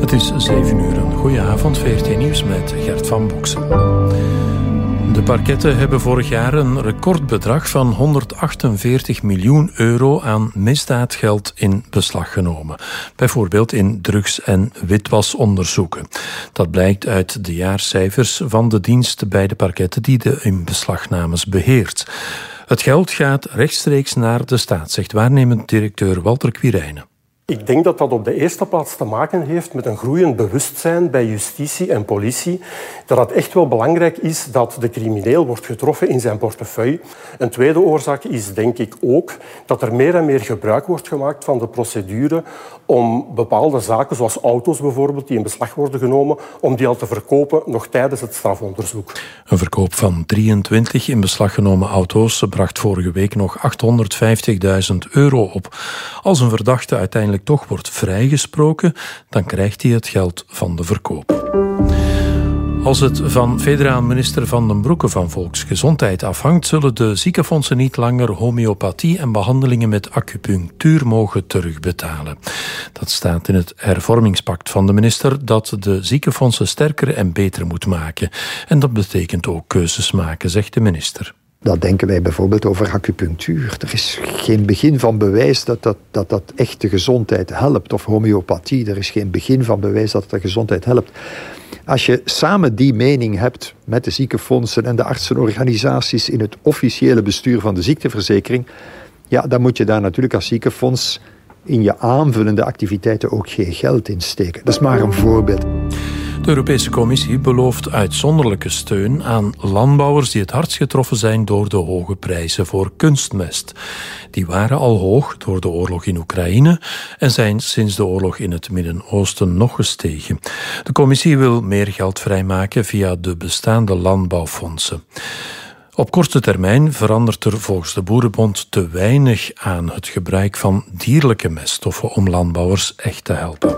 Het is 7 uur. Een goeie avond, VRT Nieuws met Gert van Boksen. De parketten hebben vorig jaar een recordbedrag van 148 miljoen euro aan misdaadgeld in beslag genomen. Bijvoorbeeld in drugs- en witwasonderzoeken. Dat blijkt uit de jaarcijfers van de dienst bij de parketten die de inbeslagnames beheert. Het geld gaat rechtstreeks naar de staat, zegt waarnemend directeur Walter Quirijnen. Ik denk dat dat op de eerste plaats te maken heeft met een groeiend bewustzijn bij justitie en politie. Dat het echt wel belangrijk is dat de crimineel wordt getroffen in zijn portefeuille. Een tweede oorzaak is denk ik ook dat er meer en meer gebruik wordt gemaakt van de procedure om bepaalde zaken, zoals auto's bijvoorbeeld, die in beslag worden genomen, om die al te verkopen nog tijdens het strafonderzoek. Een verkoop van 23 in beslag genomen auto's bracht vorige week nog 850.000 euro op. Als een verdachte uiteindelijk toch wordt vrijgesproken, dan krijgt hij het geld van de verkoop. Als het van federaal minister Van den Broeke van Volksgezondheid afhangt, zullen de ziekenfondsen niet langer homeopathie en behandelingen met acupunctuur mogen terugbetalen. Dat staat in het hervormingspact van de minister dat de ziekenfondsen sterker en beter moet maken. En dat betekent ook keuzes maken, zegt de minister. Dat denken wij bijvoorbeeld over acupunctuur. Er is geen begin van bewijs dat echt de gezondheid helpt. Of homeopathie, er is geen begin van bewijs dat het de gezondheid helpt. Als je samen die mening hebt met de ziekenfondsen en de artsenorganisaties in het officiële bestuur van de ziekteverzekering, ja, dan moet je daar natuurlijk als ziekenfonds in je aanvullende activiteiten ook geen geld in steken. Dat is maar een voorbeeld. De Europese Commissie belooft uitzonderlijke steun aan landbouwers die het hardst getroffen zijn door de hoge prijzen voor kunstmest. Die waren al hoog door de oorlog in Oekraïne en zijn sinds de oorlog in het Midden-Oosten nog gestegen. De Commissie wil meer geld vrijmaken via de bestaande landbouwfondsen. Op korte termijn verandert er volgens de Boerenbond te weinig aan het gebruik van dierlijke meststoffen om landbouwers echt te helpen.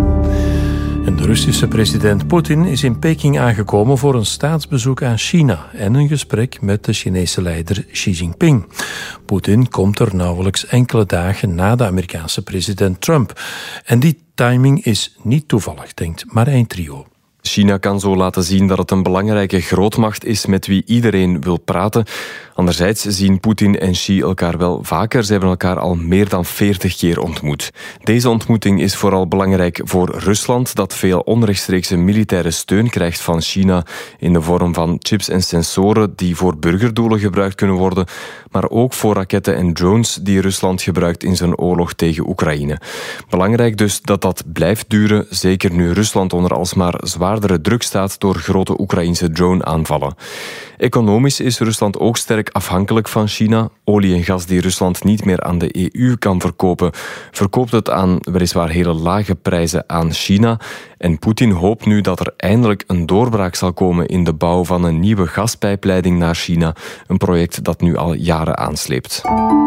En de Russische president Poetin is in Peking aangekomen voor een staatsbezoek aan China en een gesprek met de Chinese leider Xi Jinping. Poetin komt er nauwelijks enkele dagen na de Amerikaanse president Trump. En die timing is niet toevallig, denkt Marijn Trio. China kan zo laten zien dat het een belangrijke grootmacht is met wie iedereen wil praten. Anderzijds zien Poetin en Xi elkaar wel vaker. Ze hebben elkaar al meer dan 40 keer ontmoet. Deze ontmoeting is vooral belangrijk voor Rusland, dat veel onrechtstreekse militaire steun krijgt van China in de vorm van chips en sensoren die voor burgerdoelen gebruikt kunnen worden, maar ook voor raketten en drones die Rusland gebruikt in zijn oorlog tegen Oekraïne. Belangrijk dus dat dat blijft duren, zeker nu Rusland onder alsmaar zwaardere druk staat door grote Oekraïnse drone-aanvallen. Economisch is Rusland ook sterk afhankelijk van China. Olie en gas die Rusland niet meer aan de EU kan verkopen, verkoopt het aan weliswaar hele lage prijzen aan China. En Poetin hoopt nu dat er eindelijk een doorbraak zal komen in de bouw van een nieuwe gaspijpleiding naar China. Een project dat nu al jaren aansleept.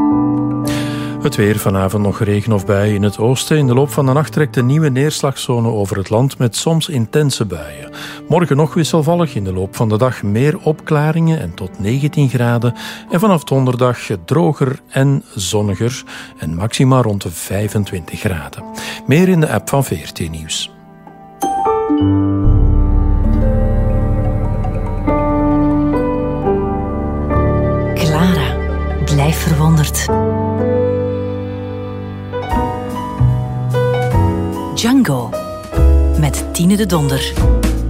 Het weer, vanavond nog regen of buien in het oosten. In de loop van de nacht trekt een nieuwe neerslagzone over het land met soms intense buien. Morgen nog wisselvallig, in de loop van de dag meer opklaringen en tot 19 graden. En vanaf donderdag droger en zonniger en maxima rond de 25 graden. Meer in de app van VRT Nieuws. Clara, blijf verwonderd. Django met Tine de Donder.